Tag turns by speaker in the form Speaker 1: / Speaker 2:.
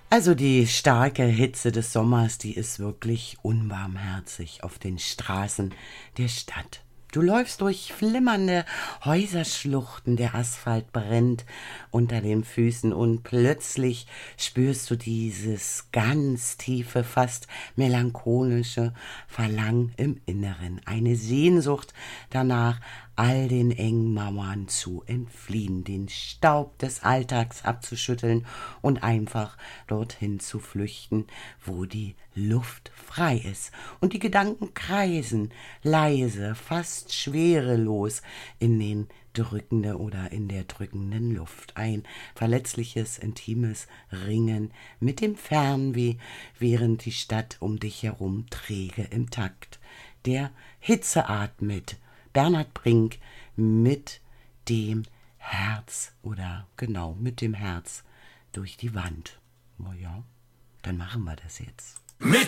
Speaker 1: Also die starke Hitze des Sommers, die ist wirklich unbarmherzig auf den Straßen der Stadt. Du läufst durch flimmernde Häuserschluchten, der Asphalt brennt unter den Füßen und plötzlich spürst du dieses ganz tiefe, fast melancholische Verlangen im Inneren, eine Sehnsucht danach, all den engen Mauern zu entfliehen, den Staub des Alltags abzuschütteln und einfach dorthin zu flüchten, wo die Luft frei ist und die Gedanken kreisen, leise, fast schwerelos in der drückenden Luft. Ein verletzliches, intimes Ringen mit dem Fernweh, während die Stadt um dich herum träge im Takt. Der Hitze atmet. Bernhard Brink mit dem Herz mit dem Herz durch die Wand. Na ja, dann machen wir das jetzt.
Speaker 2: Mit